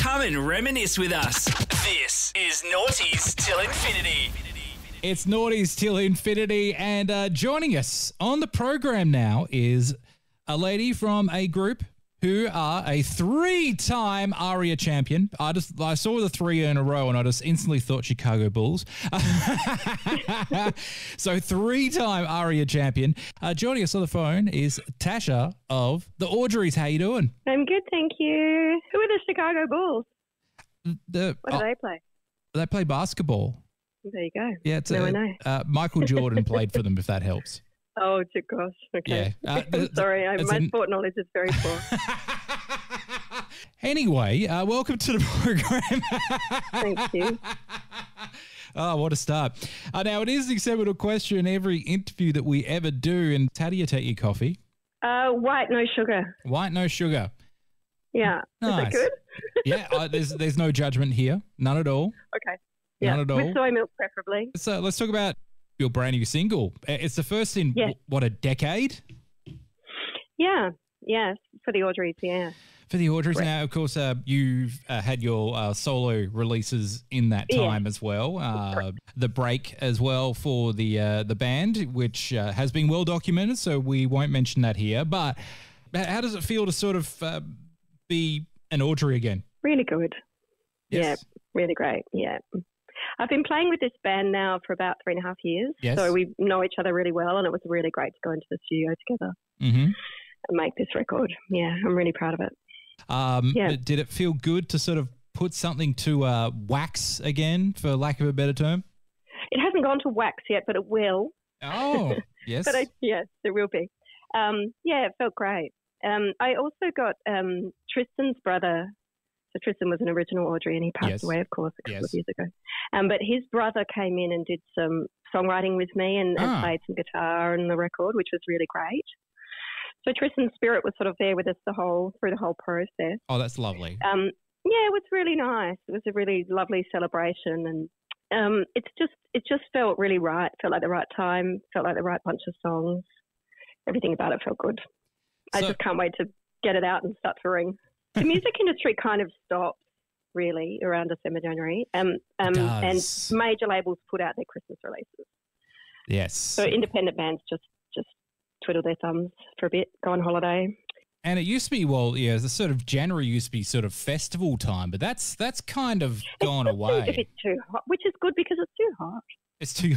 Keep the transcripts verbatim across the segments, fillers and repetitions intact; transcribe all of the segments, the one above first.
Come and reminisce with us. This is Naughties Till Infinity. It's Naughties Till Infinity, and uh, joining us on the program now is a lady from a group who are a three-time ARIA champion. I just I saw the three in a row, and I just instantly thought Chicago Bulls. So three-time ARIA champion. Uh, joining us on the phone is Tasha of the Audreys. How you doing? I'm good, thank you. Who are the Chicago Bulls? The, What do oh, they play? they play basketball. There you go. Yeah, it's now a, I know. Uh, Michael Jordan played for them, if that helps. Oh, dear gosh. Okay. Yeah. Uh, I'm the- sorry. I, it's my an- sport knowledge is very poor. Anyway, uh, welcome to the program. Thank you. Oh, what a start. Uh, now, it is the seminal question in every interview that we ever do. And how do you take your coffee? Uh, white, no sugar. White, no sugar. Yeah. Nice. Is that good? Yeah, uh, there's there's no judgment here. None at all. Okay. Yeah. None at all. With soy milk, preferably. So let's talk about your brand new single. Uh, It's the first in, Yes. w- what, a decade? Yeah. Yeah. For the Audreys, yeah. For the Audreys. Right. Now, of course, uh, you've uh, had your uh, solo releases in that Yeah. time as well. Uh, the break as well for the uh, the band, which uh, has been well documented, so we won't mention that here. But h- how does it feel to sort of uh, be an Audrey again? Really good. Yes. Yeah. Really great. Yeah. I've been playing with this band now for about three and a half years. Yes. So we know each other really well, and it was really great to go into the studio together Mm-hmm. and make this record. Yeah. I'm really proud of it. Um, Yeah. but Did it feel good to sort of put something to uh, wax again, for lack of a better term? It hasn't gone to wax yet, but it will. Oh, yes. But I, yes, it will be. Um, yeah, it felt great. Um, I also got um, Tristan's brother. So Tristan was an original Audrey, and he passed Yes. away, of course, a couple Yes. of years ago. Um, but his brother came in and did some songwriting with me and, and Ah. played some guitar on the record, which was really great. So Tristan's spirit was sort of there with us the whole through the whole process. Oh, that's lovely. Um, yeah, it was really nice. It was a really lovely celebration, and um, it's just it just felt really right. Felt like the right time. Felt like the right bunch of songs. Everything about it felt good. I So- just can't wait to get it out and start touring. The music industry kind of stops really around December, January, um, um, and does. major labels put out their Christmas releases. Yes. So independent bands just just twiddle their thumbs for a bit, go on holiday. And it used to be, well, yeah, the sort of January used to be sort of festival time, but that's that's kind of gone It's away. If it's too hot, which is good because it's too hot. It's too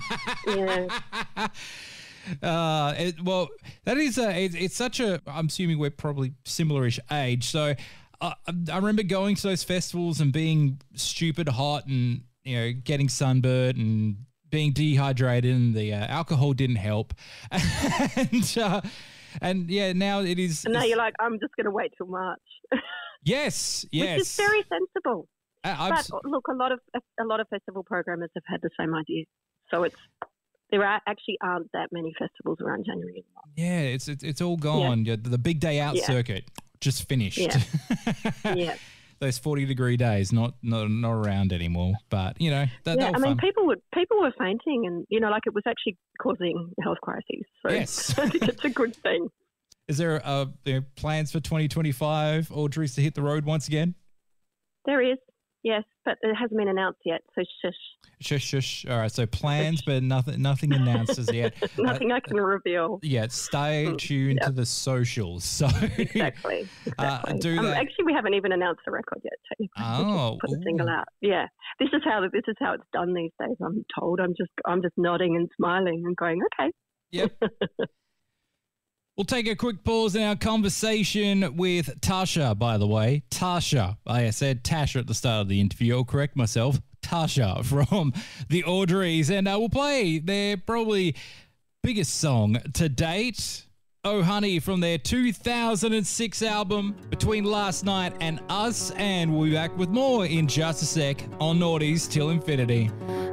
hot. Yeah. Uh, it, well, that is a, it, it's such a, I'm assuming we're probably similar-ish age. So uh, I remember going to those festivals and being stupid hot and, you know, getting sunburned and being dehydrated, and the uh, alcohol didn't help. and, uh, and yeah, now it is. And now you're like, I'm just going to wait till March, Yes, yes. which is very sensible. I- I'm But s- look, a lot of a lot of festival programmers have had the same idea. So it's there are actually aren't that many festivals around January anymore. yeah, it's, it's, it's all gone. Yeah. The big day out Yeah. circuit just finished. Yeah. Yeah, Those forty degree days, not, not, not around anymore, but you know, that, yeah. that I mean, people would people were fainting, and you know, like it was actually causing health crises. So Yes. I think it's a good thing. Is there uh, you know, plans for twenty twenty-five, Audrey's to hit the road once again? There is, yes, but it hasn't been announced yet. So shush, Shush, shush. All right, so plans, but nothing nothing announced as yet. nothing I can reveal. Yeah, stay tuned yeah. to the socials. So Exactly. Uh, exactly. do um, that. Actually, we haven't even announced the record yet. Technically, we Oh, just put the ooh. single out. Yeah, this is how this is how it's done these days. I'm told. I'm just I'm just nodding and smiling and going, okay. Yep. We'll take a quick pause in our conversation with Tasha, by the way. Tasha. I said Tasha at the start of the interview. I'll correct myself. Tasha from the Audreys. And uh, we'll play their probably biggest song to date, Oh Honey, from their two thousand six album, Between Last Night and Us. And we'll be back with more in just a sec on Naughties Till Infinity.